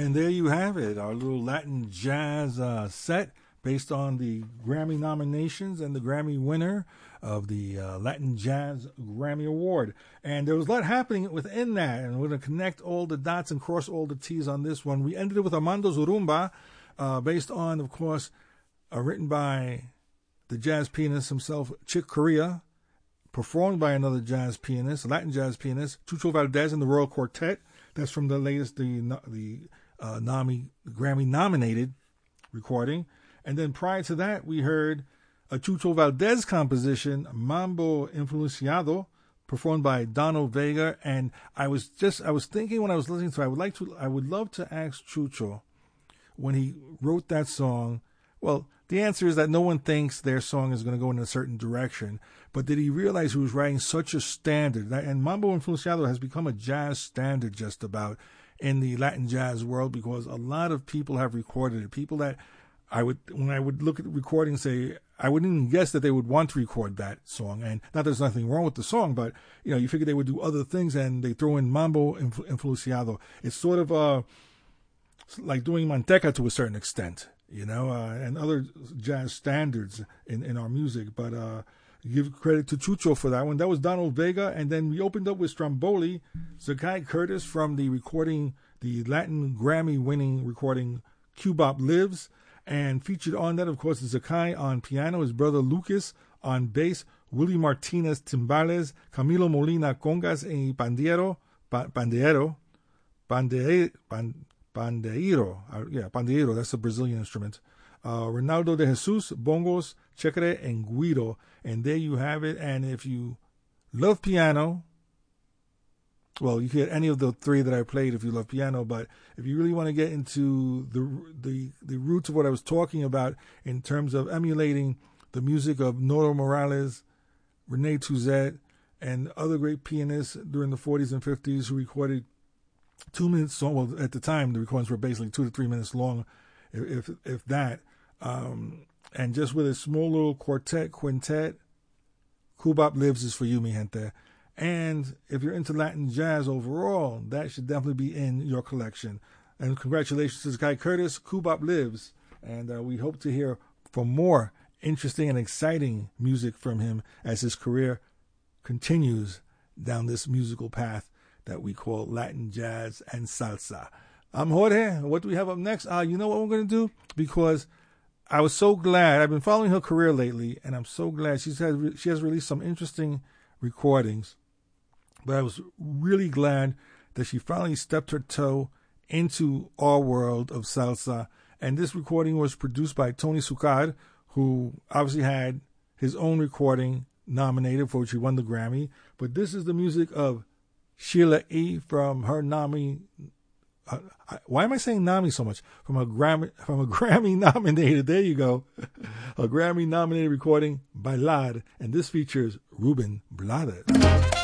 And there you have it, our little Latin jazz set based on the Grammy nominations and the Grammy winner of the Latin Jazz Grammy Award. And there was a lot happening within that, and we're going to connect all the dots and cross all the T's on this one. We ended it with Armando Zurumba, based on, of course, written by the jazz pianist himself, Chick Corea, performed by another jazz pianist, Latin jazz pianist, Chucho Valdez and the Royal Quartet. That's from the latest, the Grammy-nominated recording. And then prior to that, we heard a Chucho Valdez composition, Mambo Influenciado, performed by Dono Vega. And I was thinking when I was listening to it, I would love to ask Chucho, when he wrote that song, well, the answer is that no one thinks their song is going to go in a certain direction. But did he realize he was writing such a standard? And Mambo Influenciado has become a jazz standard just about in the Latin jazz world, because a lot of people have recorded it. People that when I would look at the recording, say, I wouldn't even guess that they would want to record that song. And not that there's nothing wrong with the song, but, you figure they would do other things, and they throw in Mambo Influenciado. It's sort of like doing Manteca to a certain extent, and other jazz standards in our music. But give credit to Chucho for that one. That was Donald Vega. And then we opened up with Stromboli, Zakai Curtis from the Latin Grammy-winning recording Cubop Lives. And featured on that, of course, is Zakai on piano, his brother Lucas on bass, Willie Martinez timbales, Camilo Molina congas y pandeiro, that's a Brazilian instrument. Ronaldo de Jesus, bongos, checre, and guido. And there you have it. And if you love piano, well, you can get any of the three that I played if you love piano, but if you really want to get into the roots of what I was talking about in terms of emulating the music of Noro Morales, Rene Touzet, and other great pianists during the 40s and 50s who recorded 2 minutes long. Well, at the time, the recordings were basically 2 to 3 minutes long, if that. And just with a small little quintet, Cubop Lives is for you, mi gente. And if you're into Latin jazz overall, that should definitely be in your collection. And congratulations to Zakai Curtis, Cubop Lives. And we hope to hear from more interesting and exciting music from him as his career continues down this musical path that we call Latin jazz and salsa. I'm Jorge. What do we have up next? You know what we're going to do? Because I was so glad. I've been following her career lately, and I'm so glad she has released some interesting recordings. But I was really glad that she finally stepped her toe into our world of salsa. And this recording was produced by Tony Succar, who obviously had his own recording nominated, for which he won the Grammy. But this is the music of Sheila E. from her Nami. Why am I saying Nami so much? From a Grammy nominated, there you go, a Grammy nominated recording, Bailar. And this features Ruben Blades.